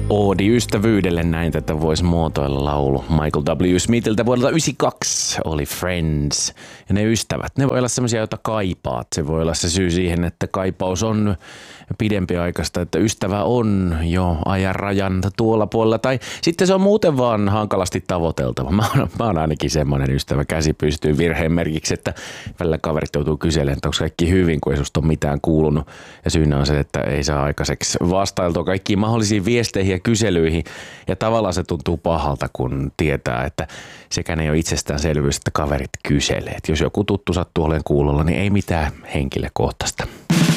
Oodi ystävyydelle, näin tätä voisi muotoilla laulu. Michael W. Smithiltä vuodelta 1992 oli Friends. Ja ne ystävät, ne voi olla semmoisia, joita kaipaat. Se voi olla se syy siihen, että kaipaus on pidempiaikaista, että ystävä on jo ajan rajan tuolla puolella. Tai sitten se on muuten vaan hankalasti tavoiteltava. Mä oon ainakin semmoinen ystävä, käsi pystyy virheen merkiksi, että välillä kaverit joutuu kyselemään, että onko kaikki hyvin, kun ei susta ole mitään kuulunut. Ja syynä on se, että ei saa aikaiseksi vastailtua kaikkiin mahdollisiin viesteihin ja kyselyihin. Ja tavallaan se tuntuu pahalta, kun tietää, että sekään ei ole itsestäänselvyys, että kaverit kyselee. Et jos joku tuttu sattuu olemaan kuulolla, niin ei mitään henkilökohtaista.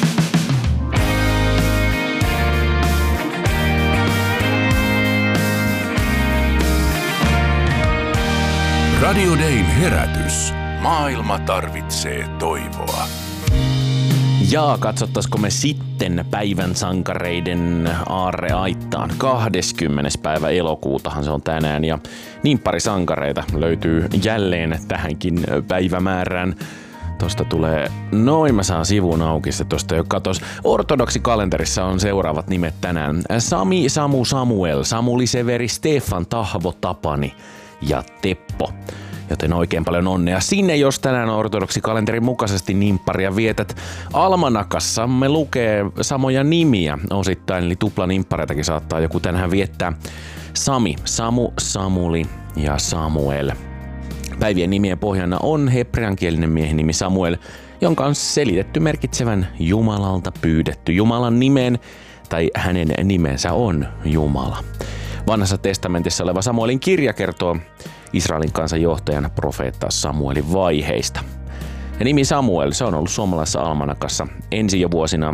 Radio Dayn herätys. Maailma tarvitsee toivoa. Ja katsottaisiko me sitten päivän sankareiden aarreaittaan. 20. päivä elokuutahan se on tänään ja niin pari sankareita löytyy jälleen tähänkin päivämäärään. Tosta tulee, mä saan sivun auki, se tosta jo katos. Ortodoksikalenterissa on seuraavat nimet tänään. Sami, Samu, Samuel, Samuli, Severi, Stefan, Tahvo, Tapani ja Teppo. Joten oikein paljon onnea sinne, jos tänään ortodoksikalenterin mukaisesti nimpparia vietät. Almanakassamme lukee samoja nimiä osittain, eli tuplanimppareitakin saattaa joku tänään viettää. Sami, Samu, Samuli ja Samuel. Päivien nimien pohjana on hebreankielinen miehen nimi Samuel, jonka on selitetty merkitsevän Jumalalta pyydetty. Jumalan nimeen tai hänen nimensä on Jumala. Vanhassa testamentissa oleva Samuelin kirja kertoo Israelin kansan johtajan profeetta Samuelin vaiheista. Ja nimi Samuel, se on ollut suomalaisessa almanakassa ensin jo vuosina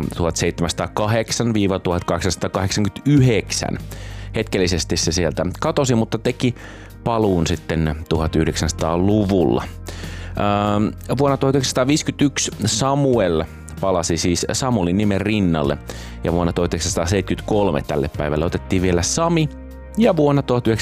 1708-1889. Hetkellisesti se sieltä katosi, mutta teki paluun sitten 1900-luvulla. Vuonna 1951 Samuel palasi siis Samulin nimen rinnalle ja vuonna 1973 tälle päivälle otettiin vielä Sami ja vuonna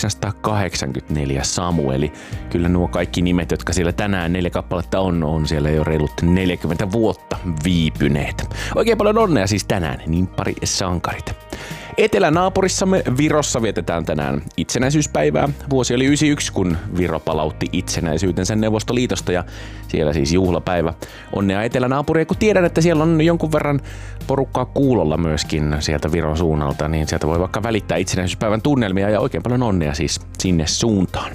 1984 Samueli. Kyllä nuo kaikki nimet, jotka siellä tänään 4 kappaletta on siellä jo reilut 40 vuotta viipyneet. Oikein paljon onnea siis tänään, nimppari sankarit. Etelänaapurissamme Virossa vietetään tänään itsenäisyyspäivää. Vuosi oli 91, kun Viro palautti itsenäisyytensä Neuvostoliitosta ja siellä siis juhlapäivä. Onnea etelänaapuria, kun tiedän, että siellä on jonkun verran porukkaa kuulolla myöskin sieltä Viron suunnalta, niin sieltä voi vaikka välittää itsenäisyyspäivän tunnelmia ja oikein paljon onnea siis sinne suuntaan.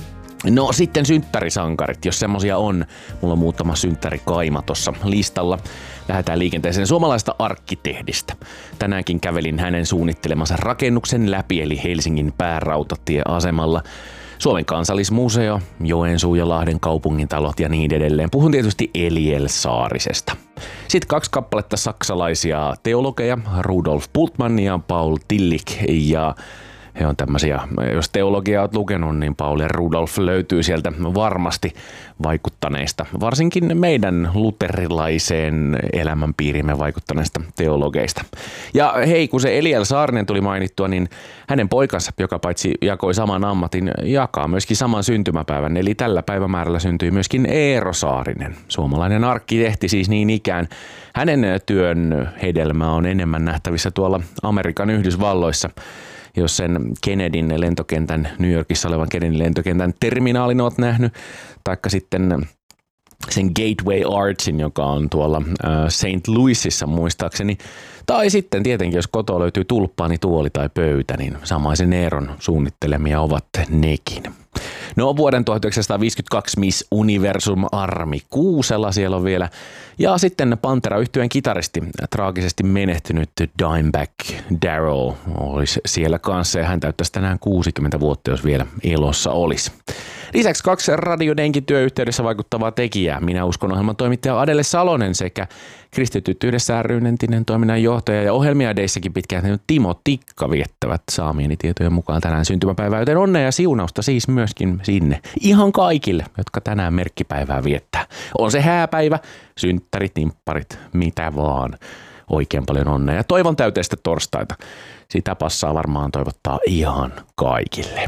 No sitten synttärisankarit, jos semmosia on. Mulla on muutama synttärikaima tossa listalla. Lähdetään liikenteeseen suomalaista arkkitehdistä. Tänäänkin kävelin hänen suunnittelemansa rakennuksen läpi, eli Helsingin päärautatieasemalla. Suomen kansallismuseo, Joensuu ja Lahden kaupungintalot ja niin edelleen. Puhun tietysti Eliel Saarisesta. Sitten 2 kappaletta saksalaisia teologeja, Rudolf Bultmann ja Paul Tillich, ja he on tämmöisiä, jos teologiaa olet lukenut, niin Paul ja Rudolf löytyy sieltä varmasti vaikuttaneista, varsinkin meidän luterilaiseen elämänpiirimme vaikuttaneista teologeista. Ja hei, kun se Eliel Saarinen tuli mainittua, niin hänen poikansa, joka paitsi jakoi saman ammatin, jakaa myöskin saman syntymäpäivän. Eli tällä päivämäärällä syntyi myöskin Eero Saarinen, suomalainen arkkitehti siis niin ikään. Hänen työn hedelmä on enemmän nähtävissä tuolla Amerikan Yhdysvalloissa. Jos sen Kennedyn lentokentän, New Yorkissa olevan Kennedyn lentokentän terminaalin olet nähnyt, taikka sitten sen Gateway Archin, joka on tuolla St. Louisissa muistaakseni, tai sitten tietenkin, jos kotoa löytyy tulppaani, tuoli tai pöytä, niin samaisen Eeron suunnittelemia ovat nekin. No vuoden 1952 Miss Universum Armi Kuusela siellä on vielä. Ja sitten Pantera-yhtyeen kitaristi, traagisesti menehtynyt Dimebag Darrell olisi siellä kanssa ja hän täyttäisi tänään 60 vuotta, jos vielä elossa olisi. Lisäksi 2 Radio Daynkin työyhteydessä vaikuttavaa tekijää. Minä uskon ohjelman toimittaja Adele Salonen sekä Kristityt yhdessä ry:n entinen toiminnanjohtaja ja ohjelmia Dayssäkin pitkään Timo Tikka viettävät saamieni tietojen mukaan tänään syntymäpäivää, joten onnea ja siunausta siis myöskin sinne. Ihan kaikille, jotka tänään merkkipäivää viettää. On se hääpäivä, synttärit, nimpparit, mitä vaan. Oikein paljon onnea ja toivon täyteistä torstaita. Sitä passaa varmaan toivottaa ihan kaikille.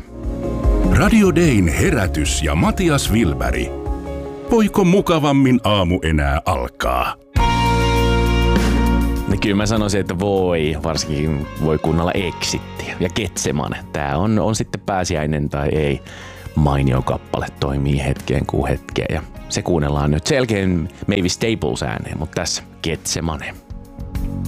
Radio Dayn herätys ja Matias Wilberg. Voiko mukavammin aamu enää alkaa? Kyllä mä sanoisin, että varsinkin voi kuunnella Exittiä ja Getsemane. Tää on sitten pääsiäinen tai ei. Mainio kappale, toimii hetkeen kuin hetkeen ja se kuunnellaan nyt selkeän Mavis Staples ääneen, mutta tässä Getsemane.